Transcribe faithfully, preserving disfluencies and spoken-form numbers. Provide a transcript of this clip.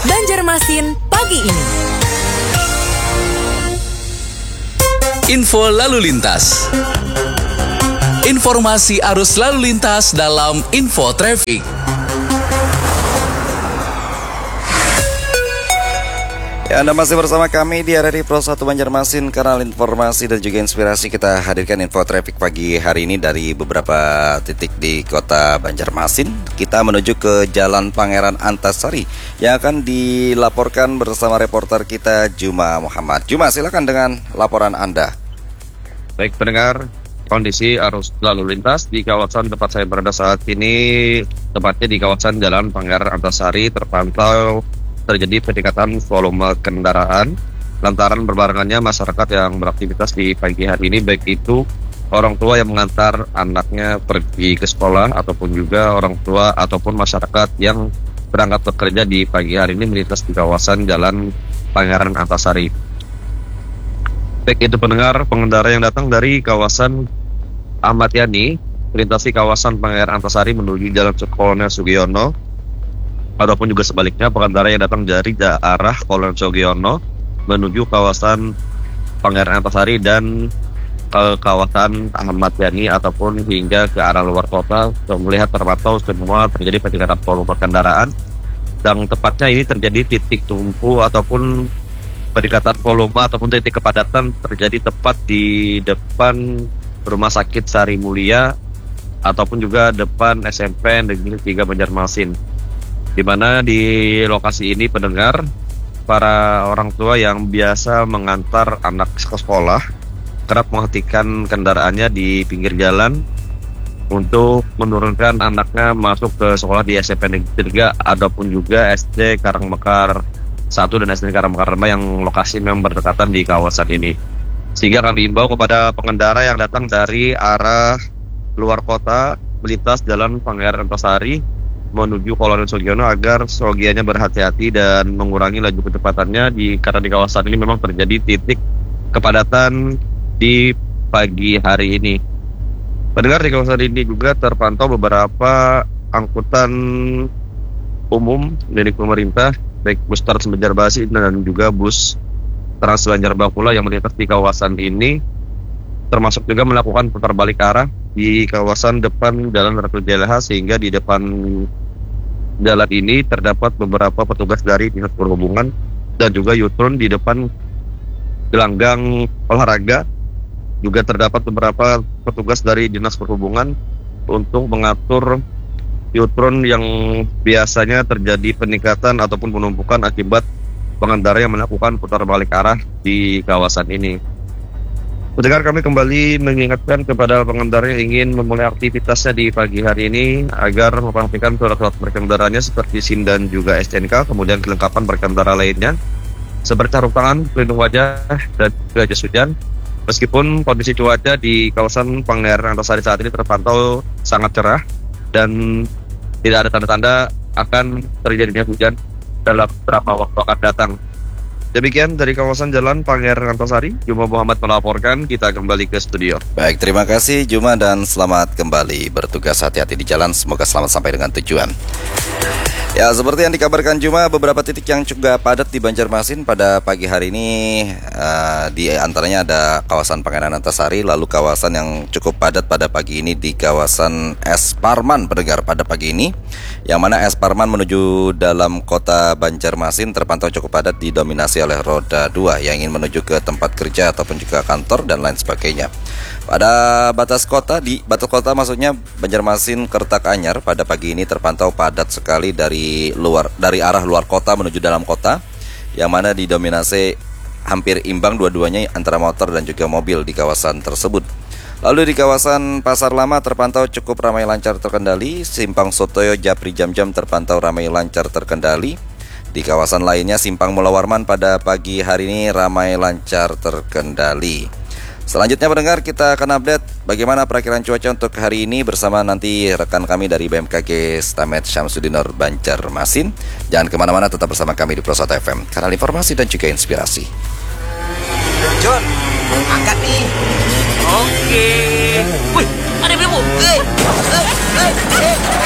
Banjarmasin pagi ini. Info lalu lintas. Informasi arus lalu lintas dalam Info Traffic. Ya, Anda masih bersama kami di R R I Pro satu Banjarmasin. Kanal informasi dan juga inspirasi, kita hadirkan info traffic pagi hari ini dari beberapa titik di kota Banjarmasin. Kita menuju ke Jalan Pangeran Antasari yang akan dilaporkan bersama reporter kita Juma Muhammad. Juma, silakan dengan laporan Anda. Baik pendengar, kondisi arus lalu lintas di kawasan tempat saya berada saat ini, tepatnya di kawasan Jalan Pangeran Antasari, terpantau terjadi peningkatan volume kendaraan lantaran berbarengannya masyarakat yang beraktivitas di pagi hari ini, baik itu orang tua yang mengantar anaknya pergi ke sekolah ataupun juga orang tua ataupun masyarakat yang berangkat bekerja di pagi hari ini melintas di kawasan Jalan Pangeran Antasari. Baik itu pendengar, pengendara yang datang dari kawasan Ahmad Yani melintasi kawasan Pangeran Antasari menuju Jalan Kolonel Sugiono, ataupun juga sebaliknya pengendara yang datang dari arah Kolonel Sugiono menuju kawasan Pangeran Antasari dan ke kawasan Ahmad Yani ataupun hingga ke arah luar kota, untuk melihat terpantau semua terjadi peningkatan volume kendaraan, dan tepatnya ini terjadi titik tumpu ataupun peningkatan volume ataupun titik kepadatan terjadi tepat di depan Rumah Sakit Sari Mulia ataupun juga depan S M P Negeri tiga Banjarmasin, di mana di lokasi ini pendengar, para orang tua yang biasa mengantar anak ke sekolah kerap menghentikan kendaraannya di pinggir jalan untuk menurunkan anaknya masuk ke sekolah di S M P Negeri tiga ataupun juga S D Karangmekar satu dan S D Karangmekar lima yang lokasi memang berdekatan di kawasan ini. Sehingga kami imbau kepada pengendara yang datang dari arah luar kota melintas Jalan Pangeran Antasari menuju Kolonel Sugiono agar seyogianya berhati-hati dan mengurangi laju kecepatannya, di karena di kawasan ini memang terjadi titik kepadatan di pagi hari ini. Pendengar, di kawasan ini juga terpantau beberapa angkutan umum milik pemerintah, baik bus Trans Banjarbasi dan juga bus Trans Banjarbakula yang melintas di kawasan ini, termasuk juga melakukan putar balik arah di kawasan depan Jalan Ratu Jalha, sehingga di depan jalan ini terdapat beberapa petugas dari Dinas Perhubungan dan juga U-turn di depan gelanggang olahraga. Juga terdapat beberapa petugas dari Dinas Perhubungan untuk mengatur U-turn yang biasanya terjadi peningkatan ataupun penumpukan akibat pengendara yang melakukan putar balik arah di kawasan ini. Pendengar, kami kembali mengingatkan kepada pengendara yang ingin memulai aktivitasnya di pagi hari ini agar memperhatikan surat-surat berkendaraannya seperti SIM dan juga S T N K, kemudian kelengkapan berkendara lainnya seperti sarung tangan, pelindung wajah, dan juga jas hujan. Meskipun kondisi cuaca di kawasan Pangeran Antasari saat ini terpantau sangat cerah dan tidak ada tanda-tanda akan terjadinya hujan dalam beberapa waktu akan datang. Demikian dari kawasan Jalan Pangeran Antasari, Juma Muhammad melaporkan. Kita kembali ke studio. Baik, terima kasih Juma dan selamat kembali bertugas. Hati-hati di jalan, semoga selamat sampai dengan tujuan. Ya, seperti yang dikabarkan Juma, beberapa titik yang juga padat di Banjarmasin pada pagi hari ini, uh, di antaranya ada kawasan Pangeran Antasari, lalu kawasan yang cukup padat pada pagi ini di kawasan S Parman, pendengar, pada pagi ini, yang mana S Parman menuju dalam kota Banjarmasin terpantau cukup padat, didominasi oleh roda dua yang ingin menuju ke tempat kerja ataupun juga kantor dan lain sebagainya. Pada batas kota, di batas kota maksudnya Banjarmasin Kertakanyar, pada pagi ini terpantau padat sekali dari luar dari arah luar kota menuju dalam kota, yang mana didominasi hampir imbang dua-duanya antara motor dan juga mobil di kawasan tersebut. Lalu di kawasan Pasar Lama terpantau cukup ramai lancar terkendali, Simpang Sotoyo Japri Jam-Jam terpantau ramai lancar terkendali. Di kawasan lainnya Simpang Mula Warman pada pagi hari ini ramai lancar terkendali. Selanjutnya pendengar, kita akan update bagaimana perakiran cuaca untuk hari ini bersama nanti rekan kami dari B M K G Stamet Syamsuddinor Banjarmasin. Jangan kemana-mana, tetap bersama kami di Pro satu F M, kanal informasi dan juga inspirasi. John, angkat nih. Oke. Wih, ada ibu. Eh, eh, eh, eh.